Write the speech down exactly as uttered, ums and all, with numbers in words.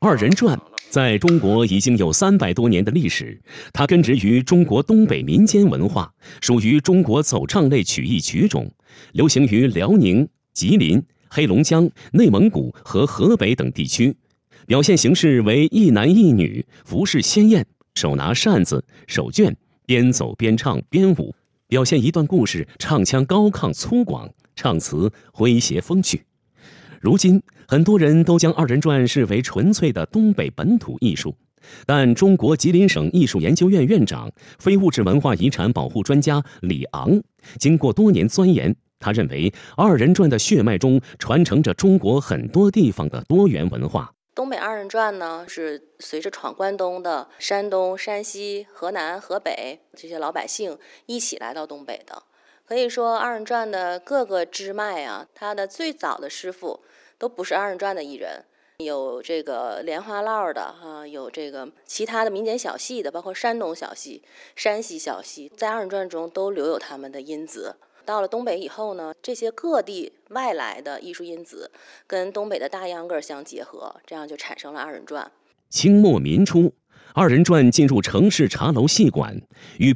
二人转在中国已经有三百多年的历史，它根植于中国东北民间文化，属于中国走唱类曲艺曲种，流行于辽宁、吉林、黑龙江、内蒙古和河北等地区。表现形式为一男一女，服饰鲜艳，手拿扇子、手绢，边走边唱边舞，表现一段故事，唱腔高亢粗犷，唱词诙谐风趣。如今，很多人都将二人转视为纯粹的东北本土艺术，但中国吉林省艺术研究院院长、非物质文化遗产保护专家李昂，经过多年钻研，他认为二人转的血脉中传承着中国很多地方的多元文化。 东北二人转呢，是随着闯关东的山东、山西、河南、河北这些老百姓一起来到东北的。可以说，二人转的各个支脉啊，它的最早的师傅都不是二人转的艺人，有这个莲花落的啊，有这个其他的民间小戏的，包括山东小戏、山西小戏，在二人转中都留有他们的因子。到了东北以后呢，这些各地外来的艺术因子跟东北的大秧歌相结合，这样就产生了二人转。 清末民初，二人转进入城市茶楼戏馆，与